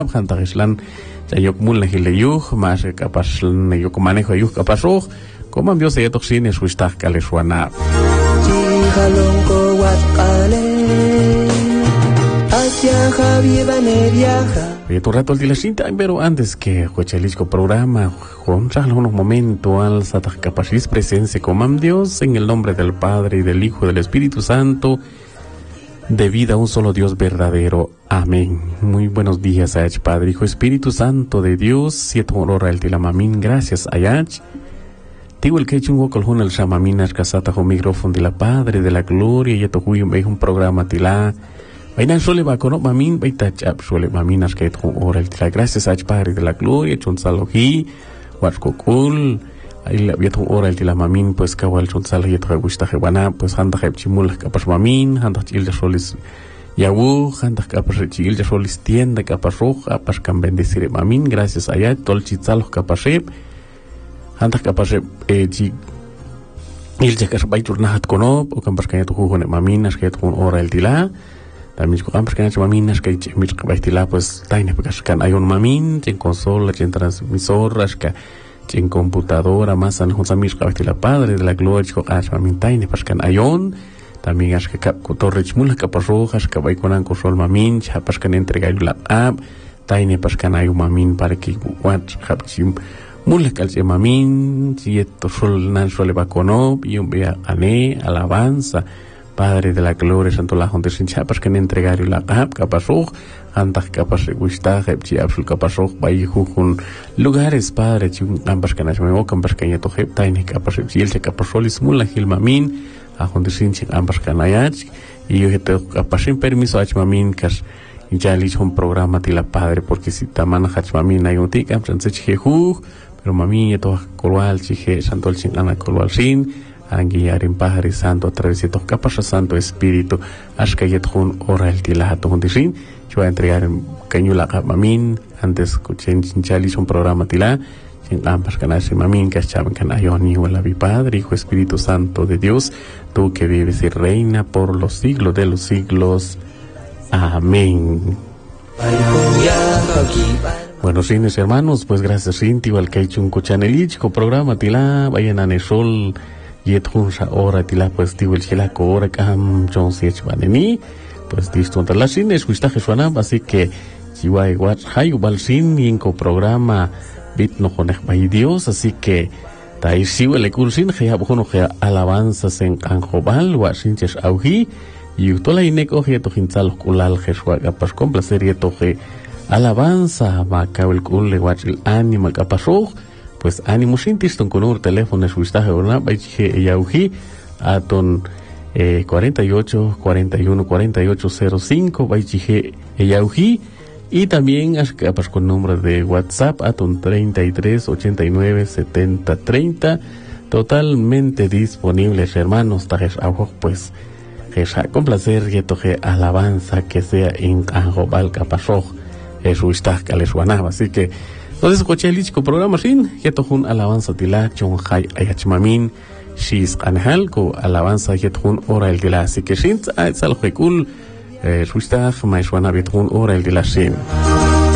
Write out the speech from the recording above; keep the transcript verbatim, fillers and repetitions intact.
Hantagislan Jayok Mulnehileyuj, más capaz Neyok manejo Yuk Capazoj, como Dios de Toxin es Wistak Kaleswana. Oye, tu rato el día cinta, pero antes que Huachelisco programa, Juan unos momentos al Satah Capacis presencia como Dios, en el nombre del Padre y del Hijo y del Espíritu Santo, de vida a un solo Dios verdadero. Amén. Muy buenos días, Ayach, Padre, Hijo, Espíritu Santo de Dios, siete honor el Tilamamin, gracias, Ayach. Tigo el que chungo colhun el Shamaminas casata con micrófono de la Padre de la Gloria, y esto fue un programa tila. Vaina suele va con mamin, vaita chap suele maminas que tu hora el tila. Gracias, Ayach, Padre de la Gloria, chunzalogi, huachcocul. Ahí la vieja hora el tila mamin, pues kawal chunzalo y esto gusta jewana, pues handa jeb chimul capas mamin, handa chil de solis yawu, handa capas chil de solis tienda capas roja, pas can bendecir mamin, gracias allá, tol chitzalo capas rep, handa capas rep, eh, chi, il de cas baitur nahat konop, o campas kanya tu jugo mamin, as que tu hora el tila, también con campas kanya mamin, as que mis baitila, pues taine, porque kan hay un mamin, en consola, en transmisor, as que en computadora más an Josamir de la Padre de la Gloria con Ashmamin Taine Pascan Ayon también es que Torrech Mula Caparrojas que va con Anco Sol Mamin Pascan entrega la app Taine Pascan Ayumamin para que Watch Hapchim Mula Calce Mamin si esto Sol Nan Sole Bacono y un vea Ané alabanza Padre de la Gloria Santo la Jonte Sin Pascan entrega la app Caparroj antas capas de gusta, hepchi absolut capas roh, bayi hukun lugares padre, chun ambas canas me o ambas caña to hep taine capas hepchi el capas solis mula hilmamin, a donde sin ambas canayach, y yo te capas sin permiso a chmamin cas ya le hizo un programa tila padre porque si tamana hachmamin hay un tic, am se chije hu, pero mami to colwal chije santol sin ana colwal sin anguiar en pájaro santo a través de dos capas santo espíritu, ashka yetun ora el tila to donde sin yo voy a entregar en cañula mamin antes escuché chinchali un programa tila en ambas canales mamin que echaban canayoni o la Padre Hijo Espíritu Santo de Dios tú que vives y reina por los siglos de los siglos. Amén. Bueno, cines hermanos, pues gracias Cinti al que ha hecho un cochanelich con programa tila vayan a Nesol y etjunsa hora tila pues digo el chilaco hora cam John Siech Baneni pues distinto la cine es gustaje suena así que si va igual hay un balsin y en co programa bit no con el Dios así que tai si el cursin que ya bueno que alabanzas en Anjobal o asinches auji y toda la ineco que to hinzal kulal jesua capaz con placer y to que alabanza va el kul le el ánimo capazó pues ánimo sin tiston con un teléfono es gustaje una baiche ya auji aton Eh, cuarenta y ocho, cuarenta y uno, cuarenta y ocho, cero cinco, Baichije Eyauji, y también pues, con número de WhatsApp, Aton treinta y tres, ochenta y nueve, setenta, treinta, totalmente disponibles, hermanos, tajes ajo, pues, con placer, y toje alabanza que sea en Anjobal Capazoj, es Uistach Kaleswanab, así que, entonces, coche el lichico programa sin, y tojo alabanza tila, chonjai ayachmamin, Shis Anhalko, alabanza yetun ora el dilasi que shint, a salhekul, eh, suistach, maishwana betun ora el dilasin.